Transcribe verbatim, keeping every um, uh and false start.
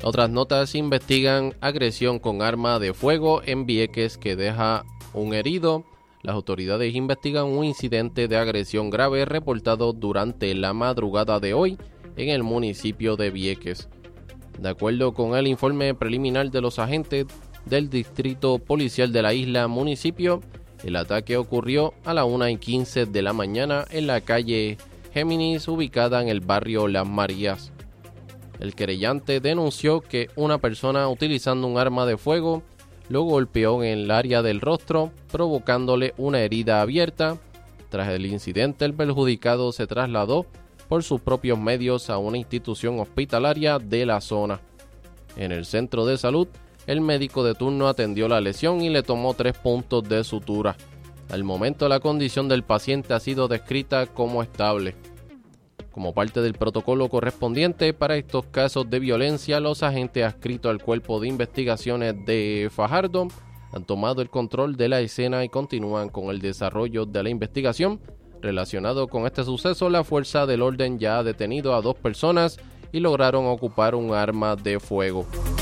Otras notas: investigan agresión con arma de fuego en Vieques que deja un herido. Las autoridades investigan un incidente de agresión grave reportado durante la madrugada de hoy en el municipio de Vieques. De acuerdo con el informe preliminar de los agentes del Distrito Policial de la Isla Municipio, el ataque ocurrió a las una y quince de la mañana en la calle Géminis, ubicada en el barrio Las Marías. El querellante denunció que una persona utilizando un arma de fuego lo golpeó en el área del rostro, provocándole una herida abierta. Tras el incidente, el perjudicado se trasladó por sus propios medios a una institución hospitalaria de la zona. En el centro de salud, el médico de turno atendió la lesión y le tomó tres puntos de sutura. Al momento, la condición del paciente ha sido descrita como estable. Como parte del protocolo correspondiente para estos casos de violencia, los agentes adscritos al Cuerpo de Investigaciones de Fajardo han tomado el control de la escena y continúan con el desarrollo de la investigación. Relacionado con este suceso, la fuerza del orden ya ha detenido a dos personas y lograron ocupar un arma de fuego.